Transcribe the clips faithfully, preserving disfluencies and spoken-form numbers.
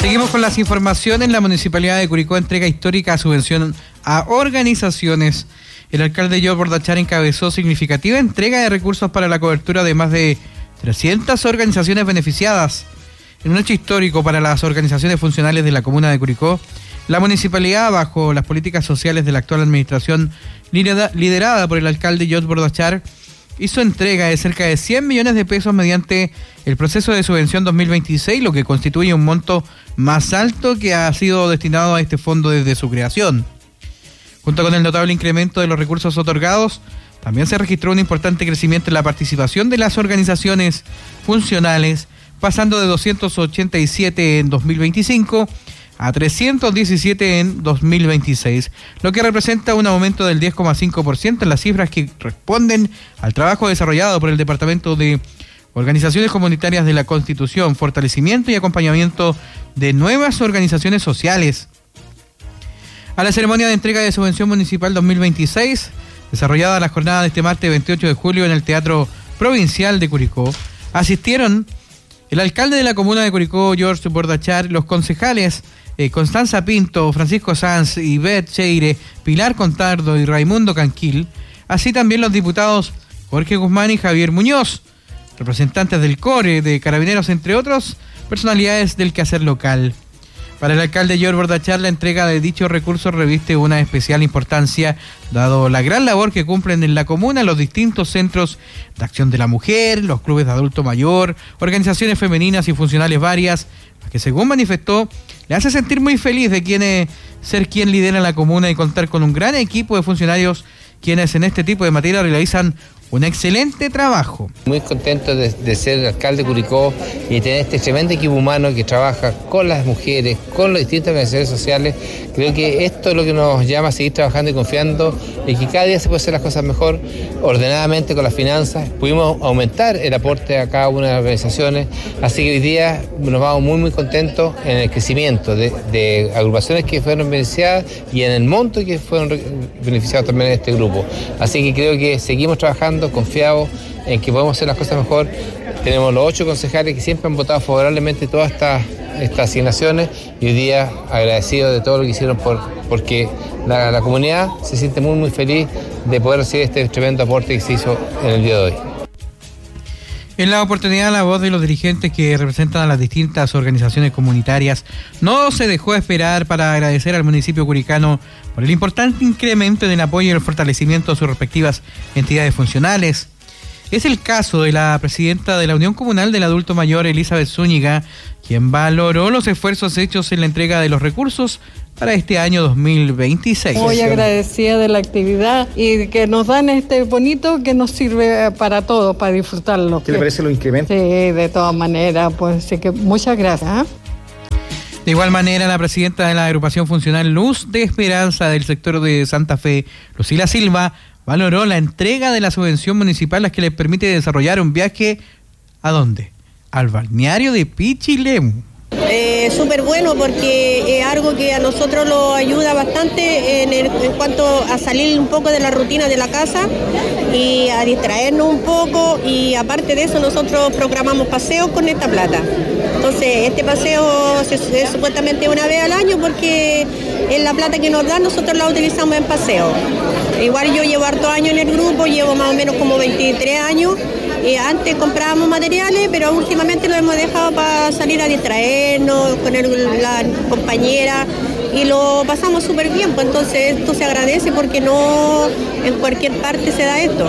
Seguimos con las informaciones. La Municipalidad de Curicó entrega histórica subvención a organizaciones. El alcalde George Bordachar encabezó significativa entrega de recursos para la cobertura de más de trescientas organizaciones beneficiadas. En un hecho histórico para las organizaciones funcionales de la comuna de Curicó, la municipalidad, bajo las políticas sociales de la actual administración liderada por el alcalde George Bordachar, hizo entrega de cerca de cien millones de pesos mediante el proceso de subvención dos mil veintiséis, lo que constituye un monto más alto que ha sido destinado a este fondo desde su creación. Junto con el notable incremento de los recursos otorgados, también se registró un importante crecimiento en la participación de las organizaciones funcionales, pasando de doscientos ochenta y siete en dos mil veinticinco a trescientos diecisiete en dos mil veintiséis, lo que representa un aumento del diez coma cinco por ciento en las cifras que responden al trabajo desarrollado por el Departamento de Organizaciones Comunitarias de la Constitución, fortalecimiento y acompañamiento de nuevas organizaciones sociales. A la ceremonia de entrega de subvención municipal dos mil veintiséis, desarrollada la jornada de este martes veintiocho de julio en el Teatro Provincial de Curicó, asistieron el alcalde de la comuna de Curicó, George Bordachar, los concejales eh, Constanza Pinto, Francisco Sanz, Ivette Cheire, Pilar Contardo y Raimundo Canquil, así también los diputados Jorge Guzmán y Javier Muñoz, representantes del CORE, de Carabineros, entre otros personalidades del quehacer local. Para el alcalde George Bordachar, la entrega de dichos recursos reviste una especial importancia, dado la gran labor que cumplen en la comuna los distintos centros de acción de la mujer, los clubes de adulto mayor, organizaciones femeninas y funcionales varias, que según manifestó, le hace sentir muy feliz de quien, ser quien lidera la comuna y contar con un gran equipo de funcionarios quienes en este tipo de materia realizan un excelente trabajo. Muy contento de, de ser alcalde de Curicó y tener este tremendo equipo humano que trabaja con las mujeres, con las distintas organizaciones sociales. Creo que esto es lo que nos llama a seguir trabajando y confiando en que cada día se puede hacer las cosas mejor, ordenadamente con las finanzas. Pudimos aumentar el aporte a cada una de las organizaciones, así que hoy día nos vamos muy muy contentos en el crecimiento de, de agrupaciones que fueron beneficiadas y en el monto que fueron beneficiados también en este grupo. Así que creo que seguimos trabajando confiados en que podemos hacer las cosas mejor. Tenemos los ocho concejales que siempre han votado favorablemente todas estas, estas asignaciones y hoy día agradecidos de todo lo que hicieron por, porque la, la comunidad se siente muy muy feliz de poder recibir este tremendo aporte que se hizo en el día de hoy. En la oportunidad, la voz de los dirigentes que representan a las distintas organizaciones comunitarias no se dejó esperar para agradecer al municipio curicano por el importante incremento en el apoyo y el fortalecimiento de sus respectivas entidades funcionales. Es el caso de la presidenta de la Unión Comunal del Adulto Mayor, Elizabeth Zúñiga, quien valoró los esfuerzos hechos en la entrega de los recursos para este año dos mil veintiséis. Muy agradecida de la actividad y que nos dan este bonito que nos sirve para todos, para disfrutarlo. ¿Qué le parece los incrementos? Sí, de todas maneras, pues sí que muchas gracias. ¿eh? De igual manera, la presidenta de la agrupación funcional Luz de Esperanza del sector de Santa Fe, Lucila Silva, valoró la entrega de la subvención municipal, la que le permite desarrollar un viaje, ¿a dónde? Al balneario de Pichilemu. Eh, súper bueno porque es algo que a nosotros nos ayuda bastante en, el, en cuanto a salir un poco de la rutina de la casa y a distraernos un poco, y aparte de eso nosotros programamos paseos con esta plata. Entonces este paseo es, es supuestamente una vez al año porque es la plata que nos dan, nosotros la utilizamos en paseo. Igual yo llevo harto años en el grupo, llevo más o menos como veintitrés años. Eh, antes comprábamos materiales, pero últimamente lo hemos dejado para salir a distraernos con el, la compañera y lo pasamos súper bien, pues entonces esto se agradece porque no en cualquier parte se da esto.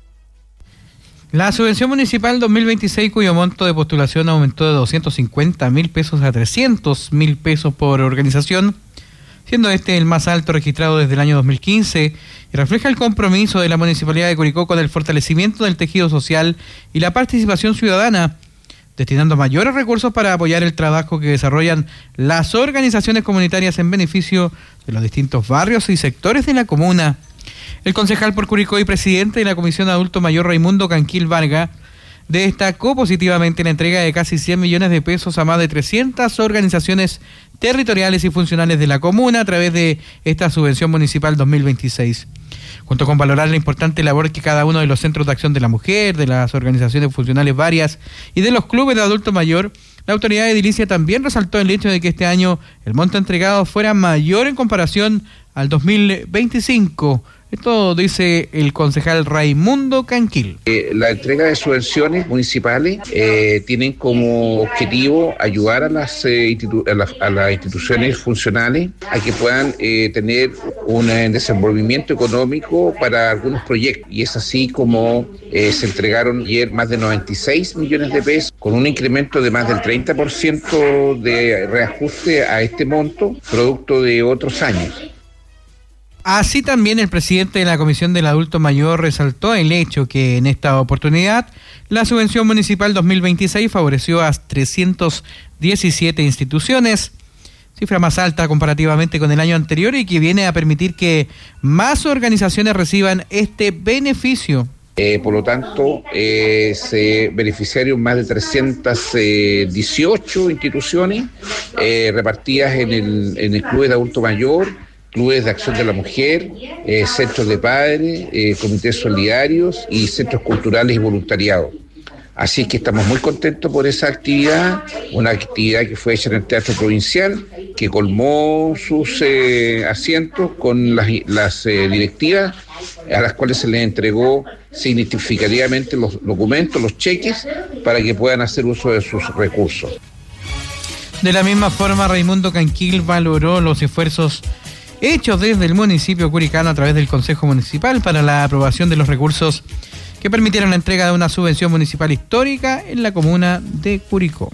La subvención municipal dos mil veintiséis, cuyo monto de postulación aumentó de doscientos cincuenta mil pesos a trescientos mil pesos por organización, siendo este el más alto registrado desde el año dos mil quince, y refleja el compromiso de la Municipalidad de Curicó con el fortalecimiento del tejido social y la participación ciudadana, destinando mayores recursos para apoyar el trabajo que desarrollan las organizaciones comunitarias en beneficio de los distintos barrios y sectores de la comuna. El concejal por Curicó y presidente de la Comisión de Adulto Mayor, Raimundo Canquil Vargas, destacó positivamente la entrega de casi cien millones de pesos a más de trescientas organizaciones territoriales y funcionales de la comuna a través de esta subvención municipal dos mil veintiséis. Junto con valorar la importante labor que cada uno de los centros de acción de la mujer, de las organizaciones funcionales varias y de los clubes de adulto mayor La autoridad edilicia también resaltó el hecho de que este año el monto entregado fuera mayor en comparación al dos mil veinticinco. Esto dice el concejal Raimundo Canquil. Eh, la entrega de subvenciones municipales eh, tienen como objetivo ayudar a las, eh, institu- a, las a las instituciones funcionales a que puedan eh, tener un eh, desenvolvimiento económico para algunos proyectos. Y es así como eh, se entregaron ayer más de noventa y seis millones de pesos, con un incremento de más del treinta por ciento de reajuste a este monto, producto de otros años. Así también el presidente de la Comisión del Adulto Mayor resaltó el hecho que en esta oportunidad la subvención municipal dos mil veintiséis favoreció a trescientas diecisiete instituciones, cifra más alta comparativamente con el año anterior y que viene a permitir que más organizaciones reciban este beneficio. Eh, por lo tanto, eh, se beneficiaron más de trescientas dieciocho instituciones eh, repartidas en el, en el Club de Adulto Mayor, clubes de acción de la mujer, eh, centros de padres, eh, comités solidarios y centros culturales y voluntariados. Así que estamos muy contentos por esa actividad, una actividad que fue hecha en el Teatro Provincial, que colmó sus eh, asientos con las, las eh, directivas a las cuales se les entregó significativamente los documentos, los cheques, para que puedan hacer uso de sus recursos. De la misma forma, Raimundo Canquil valoró los esfuerzos hechos desde el municipio curicano a través del Consejo Municipal para la aprobación de los recursos que permitieron la entrega de una subvención municipal histórica en la comuna de Curicó.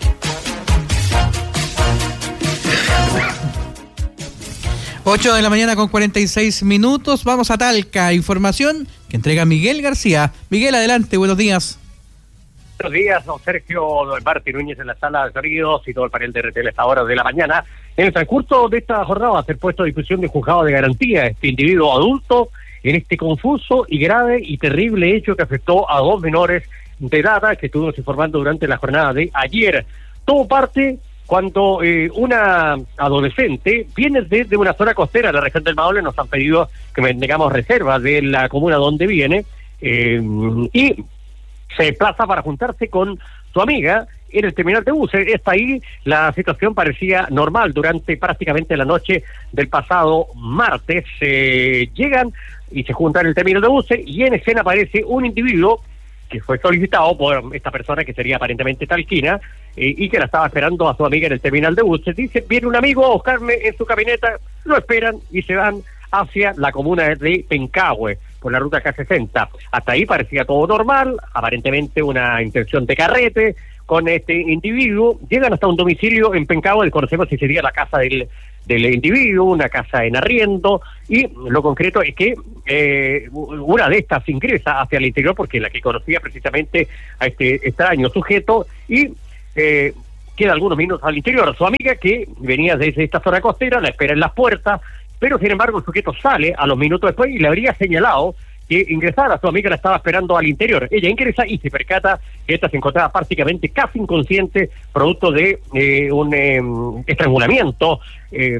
ocho de la mañana con cuarenta y seis minutos, vamos a Talca, información que entrega Miguel García. Miguel, adelante, buenos días. Buenos días, don Sergio, don Martín Núñez en la sala de sonidos y todo el panel de R T L a esta hora de la mañana. En el transcurso de esta jornada va a ser puesto a disposición de juzgado de garantía este individuo adulto en este confuso y grave y terrible hecho que afectó a dos menores de edad que estuvimos informando durante la jornada de ayer. Todo parte cuando eh, una adolescente viene desde una zona costera de la región del Maule. Nos han pedido que tengamos reserva de la comuna donde viene eh, y se desplaza para juntarse con su amiga en el terminal de buses. Está ahí, la situación parecía normal durante prácticamente la noche del pasado martes. Eh, llegan y se juntan en el terminal de buses y en escena aparece un individuo que fue solicitado por esta persona que sería aparentemente talquina eh, y que la estaba esperando a su amiga en el terminal de buses. Dice, viene un amigo a buscarme en su camioneta, lo esperan y se van hacia la comuna de Pencahue por la ruta K sesenta. Hasta ahí parecía todo normal, aparentemente una intención de carrete con este individuo. Llegan hasta un domicilio en Pencahue, desconocemos si sería la casa del, del individuo, una casa en arriendo, y lo concreto es que eh, una de estas ingresa hacia el interior porque la que conocía precisamente a este extraño sujeto y eh, queda algunos minutos al interior. Su amiga, que venía desde esta zona costera, la espera en las puertas, pero sin embargo el sujeto sale a los minutos después y le habría señalado que ingresara. Su amiga la estaba esperando al interior. Ella ingresa y se percata que esta se encontraba prácticamente casi inconsciente, producto de eh, un eh, estrangulamiento, eh,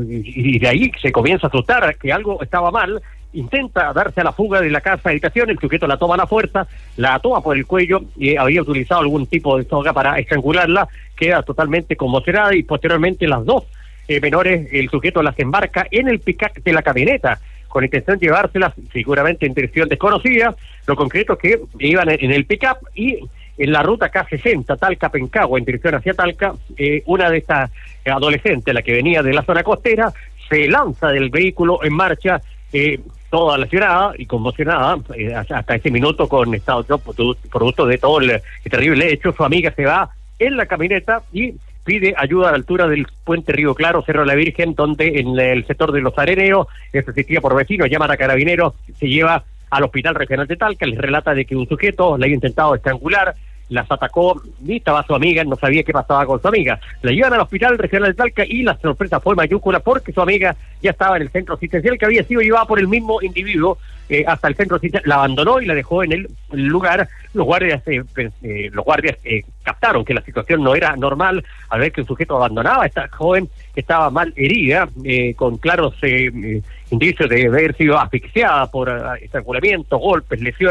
y de ahí se comienza a asustar que algo estaba mal. Intenta darse a la fuga de la casa habitación, el sujeto la toma a la fuerza, la toma por el cuello y había utilizado algún tipo de soga para estrangularla, queda totalmente conmocionada y posteriormente las dos eh, menores, el sujeto las embarca en el pick-up de la camioneta con intención de llevárselas, seguramente en dirección desconocida. Lo concreto es que iban en el pick-up y en la ruta K sesenta, Talca-Pencahue, en dirección hacia Talca, eh, una de estas adolescentes, la que venía de la zona costera, se lanza del vehículo en marcha, eh, toda lesionada y conmocionada, eh, hasta ese minuto con estado de shock, producto de todo el, el terrible hecho. Su amiga se va en la camioneta y pide ayuda a la altura del puente Río Claro, Cerro de la Virgen, donde en el sector de Los Areneos, esto existía por vecinos, llaman a carabineros, se lleva al Hospital Regional de Talca, les relata de que un sujeto le había intentado estrangular, las atacó, y estaba su amiga, no sabía qué pasaba con su amiga. La llevan al Hospital Regional de Talca y la sorpresa fue mayúscula porque su amiga ya estaba en el centro asistencial que había sido llevada por el mismo individuo eh, hasta el centro asistencial, la abandonó y la dejó en el lugar. Los guardias eh, eh, los guardias eh, captaron que la situación no era normal al ver que el sujeto abandonaba a esta joven que estaba mal herida, eh, con claros eh, indicios de haber sido asfixiada por uh, estrangulamiento, golpes, lesiones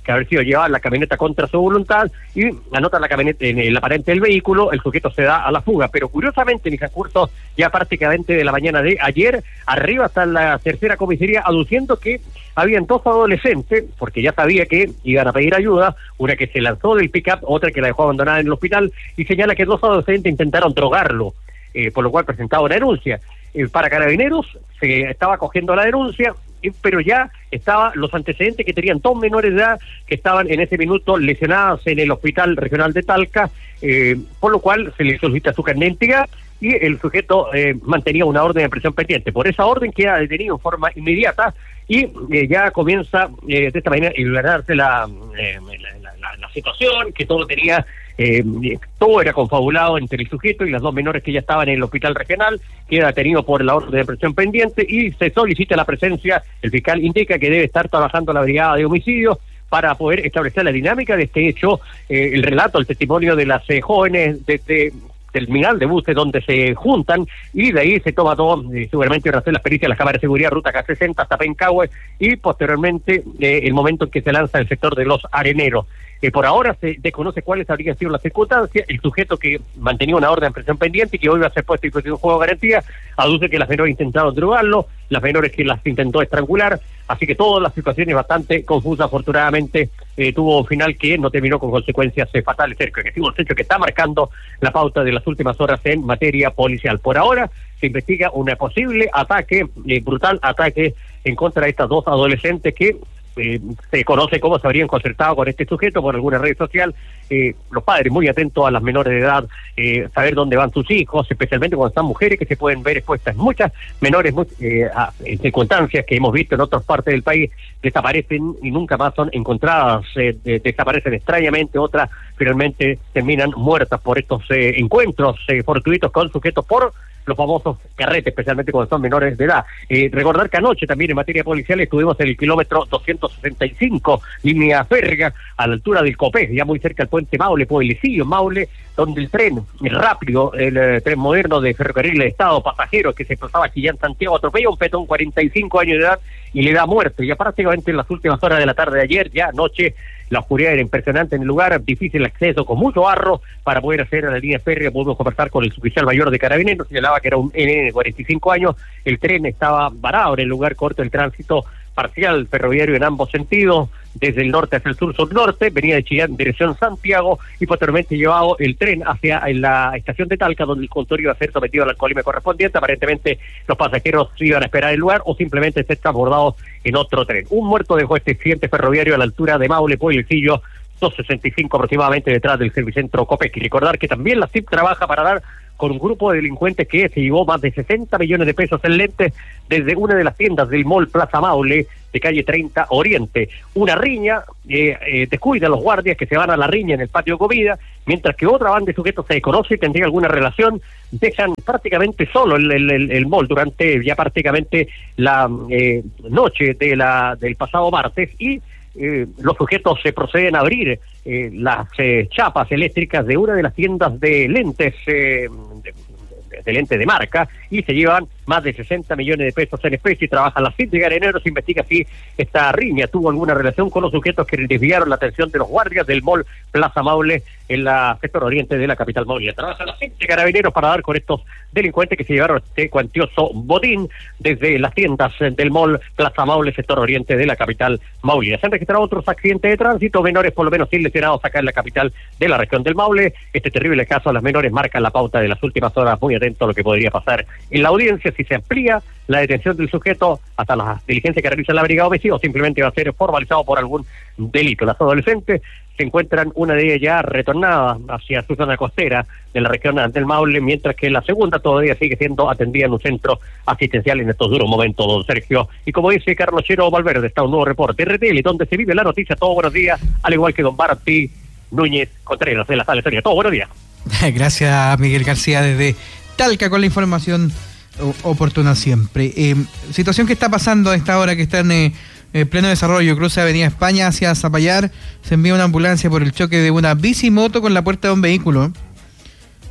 que haber sido llevada en la camioneta contra su voluntad, y anota la camioneta en el aparente del vehículo, el sujeto se da a la fuga. Pero curiosamente, en el transcurso ya prácticamente de la mañana de ayer, arriba está la tercera comisaría aduciendo que habían dos adolescentes, porque ya sabía que iban a pedir ayuda, una que se lanzó del pick-up, otra que la dejó abandonada en el hospital, y señala que dos adolescentes intentaron drogarlo, eh, por lo cual presentaba una denuncia. Eh, para Carabineros se estaba cogiendo la denuncia, pero ya estaban los antecedentes que tenían dos menores de edad que estaban en ese minuto lesionadas en el Hospital Regional de Talca, eh, por lo cual se le solicita su carnet de identidad y el sujeto eh, mantenía una orden de prisión pendiente. Por esa orden queda detenido en forma inmediata y eh, ya comienza eh, de esta manera a iluminarse la, eh, la, la, la situación, que todo tenía... Eh, todo era confabulado entre el sujeto y las dos menores que ya estaban en el hospital regional. Queda detenido por la orden de prisión pendiente y se solicita la presencia. El fiscal indica que debe estar trabajando la brigada de homicidios para poder establecer la dinámica de este hecho, eh, el relato, el testimonio de las eh, jóvenes de, de, del terminal de buses donde se juntan, y de ahí se toma todo, eh, seguramente van a hacer las pericias de las cámaras de seguridad, ruta K sesenta hasta Pencahue, y posteriormente eh, el momento en que se lanza el sector de los Areneros. Eh, por ahora se desconoce cuáles habrían sido las circunstancias. El sujeto que mantenía una orden de prisión pendiente y que hoy va a ser puesto en disposición de juego de garantía aduce que las menores intentaron drogarlo, las menores que las intentó estrangular, así que todas las situaciones bastante confusas. Afortunadamente eh, tuvo un final que no terminó con consecuencias eh, fatales, cerca que sigue un hecho que está marcando la pauta de las últimas horas en materia policial. Por ahora se investiga un posible ataque, eh, brutal ataque en contra de estas dos adolescentes que Eh, se conoce cómo se habrían concertado con este sujeto por alguna red social. Eh, los padres muy atentos a las menores de edad, eh, saber dónde van sus hijos, especialmente cuando están mujeres que se pueden ver expuestas. Muchas menores muy, eh, a, en circunstancias que hemos visto en otras partes del país desaparecen y nunca más son encontradas, eh, de, desaparecen extrañamente, otras finalmente terminan muertas por estos eh, encuentros eh, fortuitos con sujetos por los famosos carretes, especialmente cuando son menores de edad. Eh, recordar que anoche también en materia policial estuvimos en el kilómetro doscientos sesenta y cinco, línea férrea, a la altura del Copé, ya muy cerca del puente Maule, Pueblecillo, Maule, donde el tren rápido, el eh, tren moderno de Ferrocarril de Estado, pasajeros que se pasaba aquí ya en Santiago, atropella a un peatón cuarenta y cinco años de edad y le da muerte. Ya prácticamente en las últimas horas de la tarde de ayer, ya anoche, la oscuridad era impresionante en el lugar, difícil acceso, con mucho barro para poder hacer a la línea férrea. Pudimos conversar con el suboficial mayor de Carabineros, señalaba que era un N N de cuarenta y cinco años, el tren estaba varado en el lugar, corto el tránsito parcial ferroviario en ambos sentidos, desde el norte hacia el sur, sur-norte, venía de Chillán en dirección Santiago y posteriormente llevado el tren hacia la estación de Talca, donde el conductor iba a ser sometido al alcoholismo correspondiente. Aparentemente los pasajeros iban a esperar el lugar o simplemente ser transbordados en otro tren. Un muerto dejó este accidente ferroviario a la altura de Maule, Pueblecillo, doscientos sesenta y cinco aproximadamente, detrás del Servicentro Copec. Y recordar que también la C I P trabaja para dar con un grupo de delincuentes que se llevó más de sesenta millones de pesos en lentes desde una de las tiendas del mall Plaza Maule de calle treinta Oriente. Una riña, eh, eh, descuida a los guardias que se van a la riña en el patio de comida, mientras que otra banda de sujetos se desconoce y tendría alguna relación, dejan prácticamente solo el, el, el mall durante ya prácticamente la eh, noche de la del pasado martes, y Eh, los sujetos se proceden a abrir eh, las eh, chapas eléctricas de una de las tiendas de lentes eh, de, de, de lentes de marca y se llevan más de sesenta millones de pesos en especie. Trabaja la C I P de Carabineros, se investiga si esta riña tuvo alguna relación con los sujetos que desviaron la atención de los guardias del mall Plaza Maule en la sector oriente de la capital maulina. Trabaja la C I P de Carabineros para dar con estos delincuentes que se llevaron este cuantioso botín desde las tiendas del mall Plaza Maule, sector oriente de la capital maulina. Se han registrado otros accidentes de tránsito, menores por lo menos sin lesionados acá en la capital de la región del Maule. Este terrible caso a las menores marca la pauta de las últimas horas, muy atento a lo que podría pasar en la audiencia, si se amplía la detención del sujeto hasta la diligencia que realiza la brigada homicidio o simplemente va a ser formalizado por algún delito. Las adolescentes se encuentran, una de ellas ya retornada hacia su zona costera de la región del Maule, mientras que la segunda todavía sigue siendo atendida en un centro asistencial en estos duros momentos, don Sergio. Y como dice Carlos Chero Valverde, está un nuevo reporte R T L, donde se vive la noticia. Todos buenos días, al igual que don Barti Núñez Contreras de la Sala de Historia. Todos buenos días. Gracias, Miguel García, desde Talca, con la información oportuna siempre. Eh, situación que está pasando a esta hora, que está en eh, eh, pleno desarrollo, cruce Avenida España hacia Zapallar. Se envía una ambulancia por el choque de una bicimoto con la puerta de un vehículo.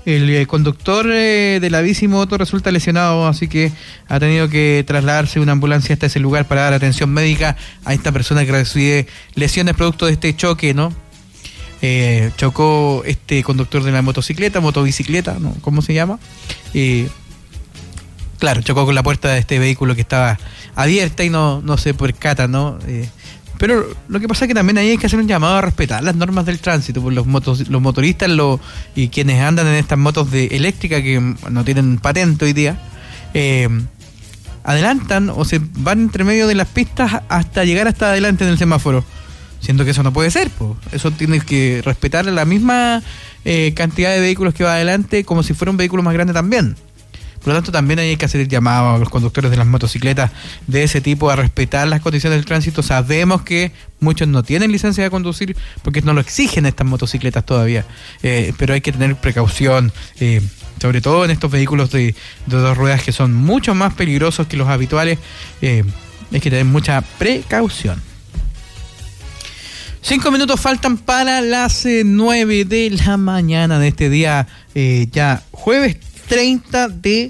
El eh, conductor eh, de la bicimoto resulta lesionado, así que ha tenido que trasladarse una ambulancia hasta ese lugar para dar atención médica a esta persona que recibe lesiones producto de este choque, ¿no? Eh, chocó este conductor de la motocicleta, motobicicleta, ¿no? ¿Cómo se llama? Eh, claro, chocó con la puerta de este vehículo que estaba abierta y no, no se percata, ¿no? Eh, pero lo que pasa es que también ahí hay que hacer un llamado a respetar las normas del tránsito, por los motos, los motoristas lo, y quienes andan en estas motos de eléctrica que no tienen patente hoy día, eh, adelantan o se van entre medio de las pistas hasta llegar hasta adelante en el semáforo. Siento que eso no puede ser, pues. Eso tienes que respetar la misma eh, cantidad de vehículos que va adelante como si fuera un vehículo más grande también. Por lo tanto, también hay que hacer el llamado a los conductores de las motocicletas de ese tipo a respetar las condiciones del tránsito. Sabemos que muchos no tienen licencia de conducir porque no lo exigen estas motocicletas todavía, eh, pero hay que tener precaución, eh, sobre todo en estos vehículos de, de dos ruedas que son mucho más peligrosos que los habituales. Eh, hay que tener mucha precaución. Cinco minutos faltan para las eh, nueve de la mañana de este día, eh, ya jueves treinta de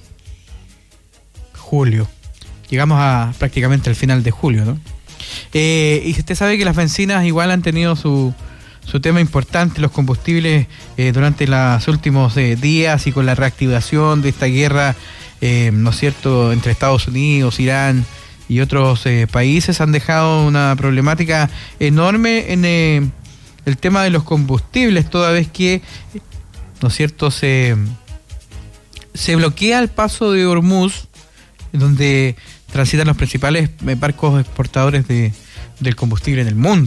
julio. Llegamos a prácticamente al final de julio, ¿no? Eh, y usted sabe que las bencinas igual han tenido su, su tema importante, los combustibles, eh, durante los últimos eh, días y con la reactivación de esta guerra, eh, ¿no es cierto?, entre Estados Unidos, Irán y otros eh, países, han dejado una problemática enorme en eh, el tema de los combustibles, toda vez que, ¿no es cierto?, se, se bloquea el paso de Hormuz, donde transitan los principales eh, barcos exportadores de, del combustible en el mundo.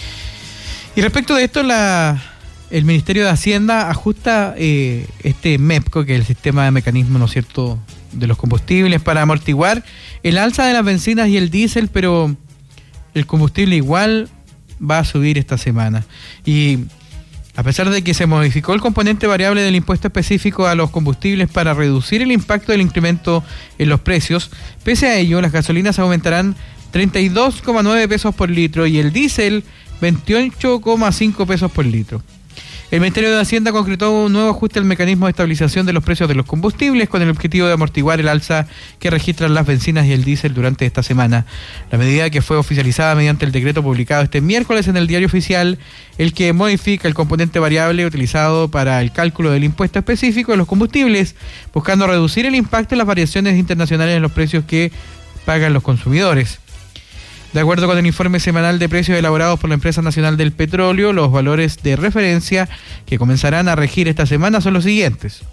Y respecto de esto, la, el Ministerio de Hacienda ajusta eh, este MEPCO, que es el sistema de mecanismo, ¿no es cierto?, de los combustibles, para amortiguar el alza de las bencinas y el diésel, pero el combustible igual va a subir esta semana. Y a pesar de que se modificó el componente variable del impuesto específico a los combustibles para reducir el impacto del incremento en los precios, pese a ello, las gasolinas aumentarán treinta y dos coma nueve pesos por litro y el diésel veintiocho coma cinco pesos por litro. El Ministerio de Hacienda concretó un nuevo ajuste al mecanismo de estabilización de los precios de los combustibles con el objetivo de amortiguar el alza que registran las bencinas y el diésel durante esta semana. La medida, que fue oficializada mediante el decreto publicado este miércoles en el Diario Oficial, el que modifica el componente variable utilizado para el cálculo del impuesto específico de los combustibles, buscando reducir el impacto en las variaciones internacionales en los precios que pagan los consumidores. De acuerdo con el informe semanal de precios elaborados por la Empresa Nacional del Petróleo, los valores de referencia que comenzarán a regir esta semana son los siguientes.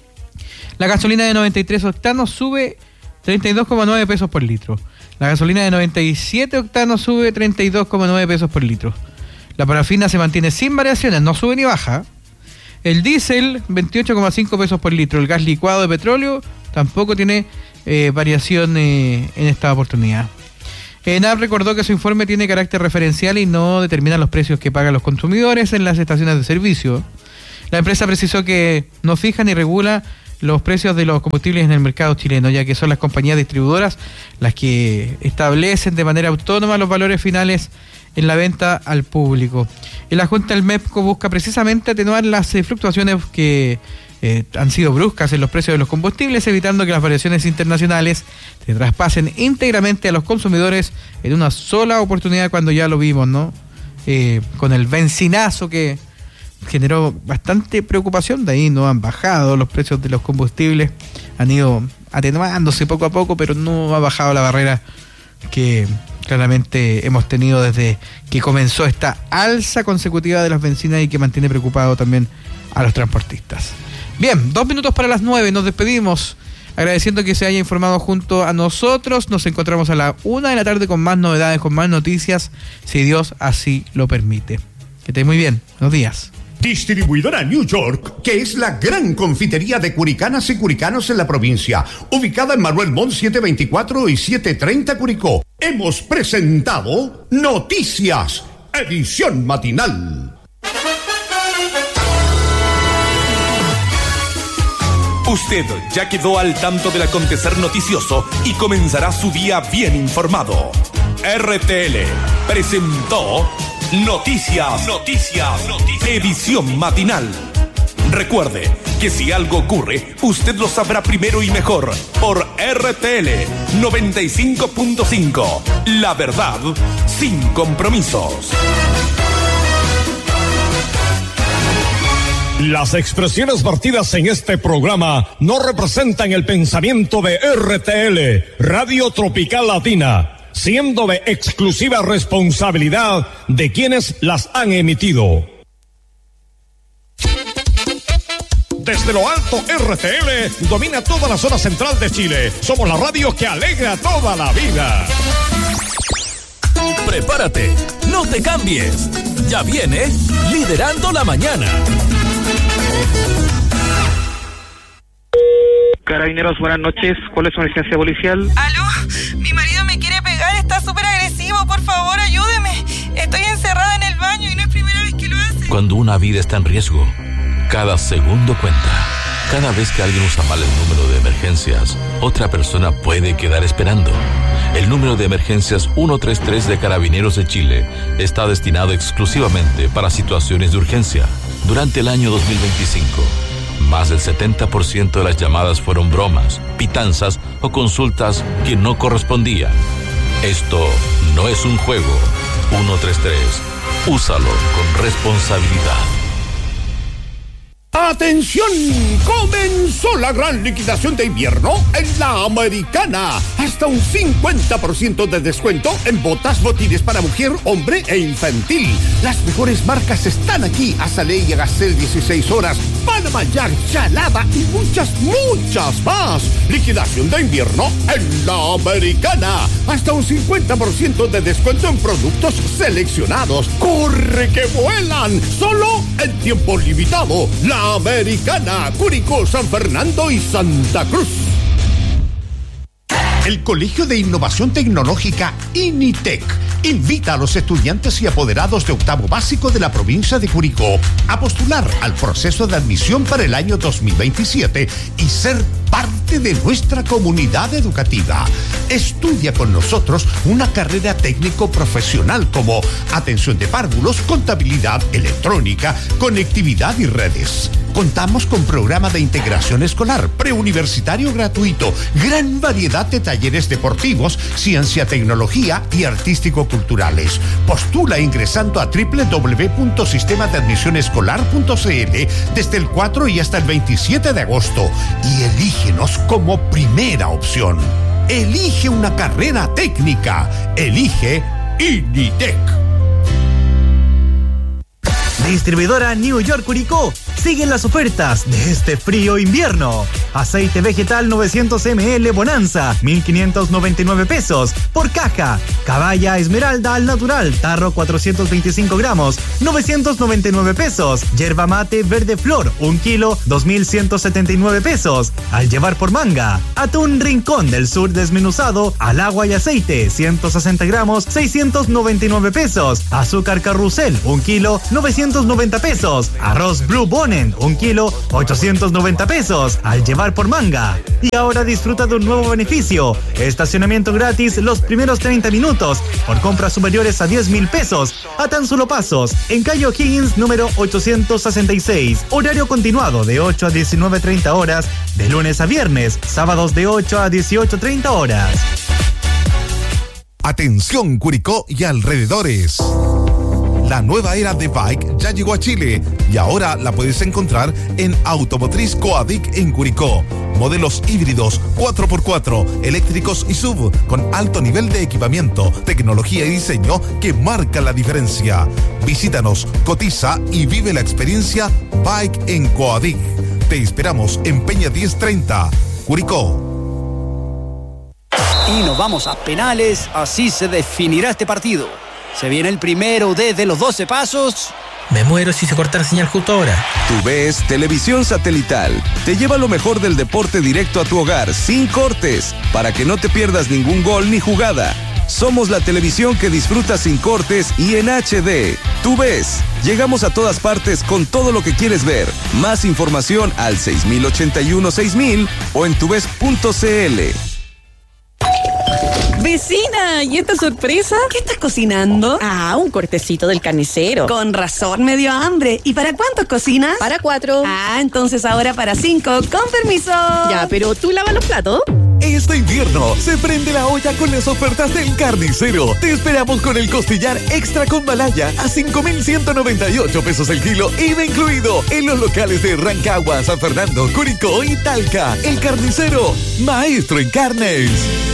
La gasolina de noventa y tres octanos sube treinta y dos coma nueve pesos por litro. La gasolina de noventa y siete octanos sube treinta y dos coma nueve pesos por litro. La parafina se mantiene sin variaciones, no sube ni baja. El diésel, veintiocho coma cinco pesos por litro. El gas licuado de petróleo tampoco tiene eh, variación eh, en esta oportunidad. ENAP recordó que su informe tiene carácter referencial y no determina los precios que pagan los consumidores en las estaciones de servicio. La empresa precisó que no fija ni regula los precios de los combustibles en el mercado chileno, ya que son las compañías distribuidoras las que establecen de manera autónoma los valores finales en la venta al público. En la Junta del MEPCO busca precisamente atenuar las eh, fluctuaciones que eh, han sido bruscas en los precios de los combustibles, evitando que las variaciones internacionales se traspasen íntegramente a los consumidores en una sola oportunidad, cuando ya lo vimos, ¿no? Eh, con el bencinazo que generó bastante preocupación, de ahí no han bajado los precios de los combustibles, han ido atenuándose poco a poco, pero no ha bajado la barrera que claramente hemos tenido desde que comenzó esta alza consecutiva de las bencinas y que mantiene preocupado también a los transportistas. Bien, dos minutos para las nueve, nos despedimos agradeciendo que se haya informado junto a nosotros. Nos encontramos a la una de la tarde con más novedades, con más noticias, si Dios así lo permite. Que esté muy bien, buenos días. Distribuidora New York, que es la gran confitería de curicanas y curicanos en la provincia, ubicada en Manuel Montt setecientos veinticuatro y setecientos treinta Curicó. Hemos presentado Noticias, edición matinal. Usted ya quedó al tanto del acontecer noticioso y comenzará su día bien informado. R T L presentó Noticias, Noticias, Noticias, edición matinal. Recuerde que si algo ocurre, usted lo sabrá primero y mejor por R T L noventa y cinco punto cinco. La verdad, sin compromisos. Las expresiones vertidas en este programa no representan el pensamiento de R T L, Radio Tropical Latina, siendo de exclusiva responsabilidad de quienes las han emitido. Desde lo alto, R T L domina toda la zona central de Chile. Somos la radio que alegra toda la vida. Prepárate, no te cambies. Ya viene Liderando la Mañana. Carabineros, buenas noches. ¿Cuál es su emergencia policial? Aló, mi marido me quiere pegar, está súper agresivo, por favor, ayúdeme. Estoy encerrada en el baño y no es primera vez que lo hace. Cuando una vida está en riesgo, cada segundo cuenta. Cada vez que alguien usa mal el número de emergencias, otra persona puede quedar esperando. El número de emergencias ciento treinta y tres de Carabineros de Chile está destinado exclusivamente para situaciones de urgencia. Durante el año dos mil veinticinco, más del setenta por ciento de las llamadas fueron bromas, pitanzas o consultas que no correspondían. Esto no es un juego. ciento treinta y tres. Úsalo con responsabilidad. ¡Atención! Comenzó la gran liquidación de invierno en La Americana. Hasta un cincuenta por ciento de descuento en botas, botines para mujer, hombre e infantil. Las mejores marcas están aquí. Azalea y Agacel dieciséis horas, Panama Jack, Chalada y muchas, muchas más. Liquidación de invierno en La Americana. Hasta un cincuenta por ciento de descuento en productos seleccionados. ¡Corre que vuelan! Solo en tiempo limitado. La Americana, Curicó, San Fernando y Santa Cruz. El Colegio de Innovación Tecnológica INITEC invita a los estudiantes y apoderados de octavo básico de la provincia de Curicó a postular al proceso de admisión para el año dos mil veintisiete y ser parte de nuestra comunidad educativa. Estudia con nosotros una carrera técnico-profesional como atención de párvulos, contabilidad electrónica, conectividad y redes. Contamos con programa de integración escolar, preuniversitario gratuito, gran variedad de talleres deportivos, ciencia, tecnología y artístico-culturales. Postula ingresando a doble u doble u doble u punto sistema de admisión escolar punto c l desde el cuatro y hasta el veintisiete de agosto y elígenos como primera opción. Elige una carrera técnica. Elige INITEC. Distribuidora New York Curicó. Siguen las ofertas de este frío invierno. Aceite vegetal novecientos mililitros Bonanza, mil quinientos noventa y nueve pesos por caja. Caballa Esmeralda al natural, tarro cuatrocientos veinticinco gramos, novecientos noventa y nueve pesos. Yerba mate verde flor, un kilo, dos mil ciento setenta y nueve pesos. Al llevar por manga. Atún Rincón del Sur desmenuzado, al agua y aceite, ciento sesenta gramos, seiscientos noventa y nueve pesos. Azúcar Carrusel, un kilo, novecientos noventa pesos. Arroz Blue Bonen, un kilo, ochocientos noventa pesos. Al llevar por manga. Y ahora disfruta de un nuevo beneficio. Estacionamiento gratis los primeros treinta minutos por compras superiores a diez mil pesos. A tan solo pasos. En calle O'Higgins número ochocientos sesenta y seis. Horario continuado de ocho a diecinueve treinta horas. De lunes a viernes. Sábados de ocho a dieciocho treinta horas. Atención Curicó y alrededores. La nueva era de bike ya llegó a Chile y ahora la puedes encontrar en Automotriz Coadic en Curicó. Modelos híbridos cuatro por cuatro, eléctricos y sub, con alto nivel de equipamiento, tecnología y diseño que marca la diferencia. Visítanos, cotiza y vive la experiencia Bike en Coadic. Te esperamos en Peña diez treinta, Curicó. Y nos vamos a penales, así se definirá este partido. Se viene el primero desde los doce pasos. Me muero si se corta la señal justo ahora. TUVES Televisión Satelital te lleva lo mejor del deporte directo a tu hogar, sin cortes, para que no te pierdas ningún gol ni jugada. Somos la televisión que disfrutas sin cortes y en H D. TUVES. Llegamos a todas partes con todo lo que quieres ver. Más información al seis mil ochenta y uno seis mil o en tuves punto c l. Vecina, ¿y esta sorpresa? ¿Qué estás cocinando? Ah, un cortecito del carnicero. Con razón me dio hambre. ¿Y para cuántos cocinas? Para cuatro. Ah, entonces ahora para cinco. Con permiso. Ya, pero ¿tú lavas los platos? Este invierno se prende la olla con las ofertas del carnicero. Te esperamos con el costillar extra con malaya a cinco mil ciento noventa y ocho pesos el kilo, I V A incluido, en los locales de Rancagua, San Fernando, Curicó y Talca. El carnicero, maestro en carnes.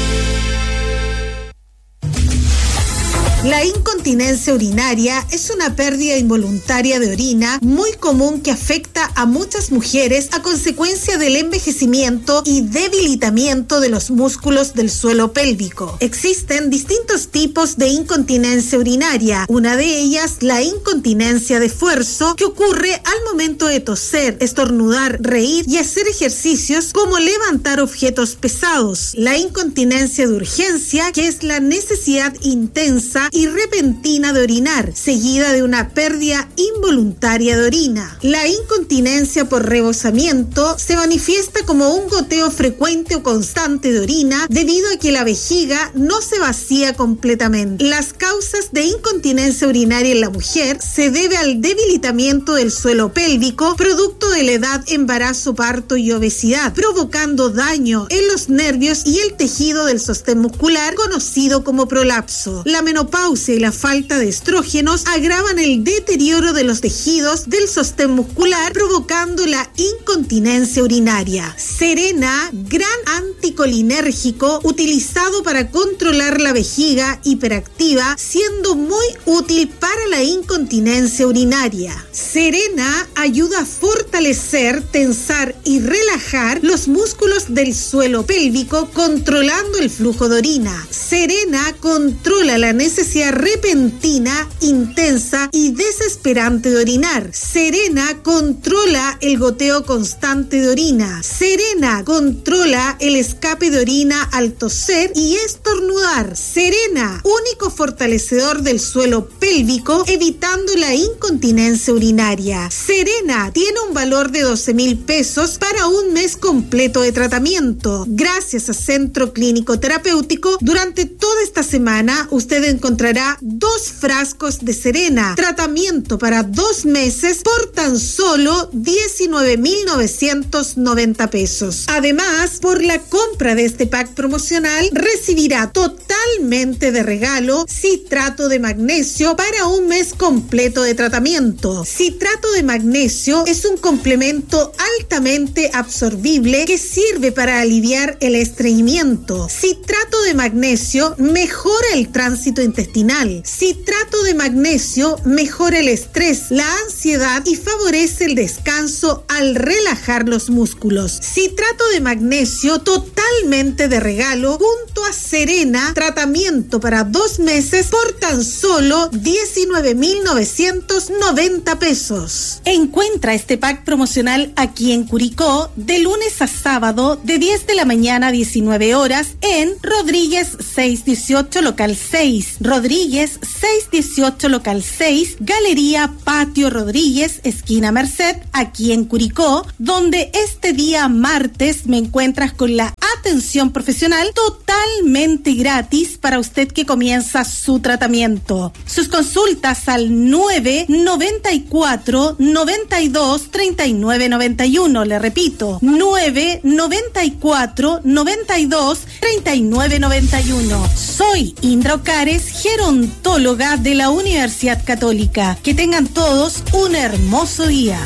La incontinencia urinaria es una pérdida involuntaria de orina muy común que afecta a muchas mujeres a consecuencia del envejecimiento y debilitamiento de los músculos del suelo pélvico. Existen distintos tipos de incontinencia urinaria. Una de ellas, la incontinencia de esfuerzo, que ocurre al momento de toser, estornudar, reír y hacer ejercicios como levantar objetos pesados. La incontinencia de urgencia, que es la necesidad intensa y repentina de orinar, seguida de una pérdida involuntaria de orina. La incontinencia por rebosamiento se manifiesta como un goteo frecuente o constante de orina debido a que la vejiga no se vacía completamente. Las causas de incontinencia urinaria en la mujer se debe al debilitamiento del suelo pélvico producto de la edad, embarazo, parto y obesidad, provocando daño en los nervios y el tejido del sostén muscular conocido como prolapso. La menopausia y la falta de estrógenos agravan el deterioro de los tejidos del sostén muscular, provocando la incontinencia urinaria. Serena, gran anticolinérgico utilizado para controlar la vejiga hiperactiva, siendo muy útil para la incontinencia urinaria. Serena ayuda a fortalecer, tensar y relajar los músculos del suelo pélvico, controlando el flujo de orina. Serena controla la necesidad repentina, intensa y desesperante de orinar. Serena controla el goteo constante de orina. Serena controla el escape de orina al toser y estornudar. Serena, único fortalecedor del suelo pélvico, evitando la incontinencia urinaria. Serena tiene un valor de doce mil pesos para un mes completo de tratamiento. Gracias a Centro Clínico Terapéutico, durante toda esta semana usted encontrará dos frascos de Serena, tratamiento para dos meses por tan solo diecinueve mil novecientos noventa pesos. Además, por la compra de este pack promocional, recibirá totalmente de regalo citrato de magnesio para un mes completo de tratamiento. Citrato de magnesio es un complemento altamente absorbible que sirve para aliviar el estreñimiento. Citrato de magnesio mejora el tránsito intestinal. Citrato de magnesio mejora el estrés, la ansiedad y favorece el descanso al relajar los músculos. Citrato de magnesio totalmente de regalo junto a Serena, tratamiento para dos meses por tan solo diecinueve mil novecientos noventa pesos. Encuentra este pack promocional aquí en Curicó de lunes a sábado de diez de la mañana a diecinueve horas en Rodríguez seiscientos dieciocho local seis, Rodríguez seiscientos dieciocho local seis, Galería Patio Rodríguez, esquina Merced, aquí en Curicó, donde este día martes me encuentras con la atención profesional totalmente gratis para usted que comienza su tratamiento. Sus consultas al nueve noventa y cuatro noventa y dos treinta y nueve noventa y uno, le repito, nueve noventa y cuatro noventa y dos treinta y nueve noventa y uno. Soy Indra Ocares, gerontóloga de la Universidad Católica. Que tengan todos un hermoso día.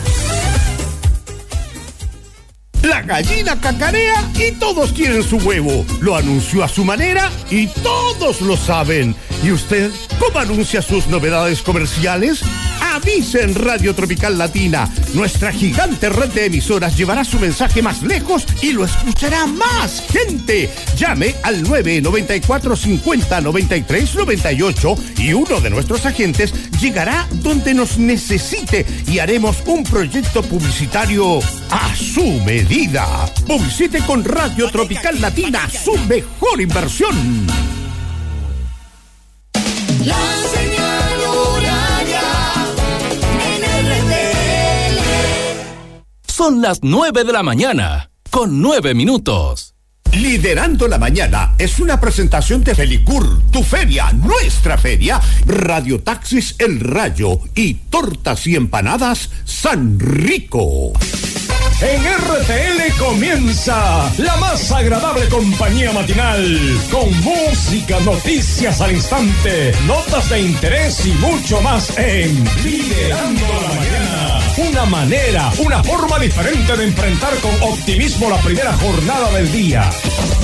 La gallina cacarea y todos quieren su huevo. Lo anunció a su manera y todos lo saben. ¿Y usted cómo anuncia sus novedades comerciales? Avise en Radio Tropical Latina. Nuestra gigante red de emisoras llevará su mensaje más lejos y lo escuchará más gente. Llame al nueve noventa y cuatro cincuenta noventa y tres noventa y ocho y uno de nuestros agentes llegará donde nos necesite y haremos un proyecto publicitario a su medida. Publicite con Radio Tropical Latina, su mejor inversión. La señal horaria en R T L. Son las nueve de la mañana, con nueve minutos. Liderando la Mañana es una presentación de Felicur, tu feria, nuestra feria, Radio Taxis El Rayo y Tortas y Empanadas San Rico. En R T L comienza la más agradable compañía matinal, con música, noticias al instante, notas de interés y mucho más en Liderando la Mañana. Una manera, una forma diferente de enfrentar con optimismo la primera jornada del día.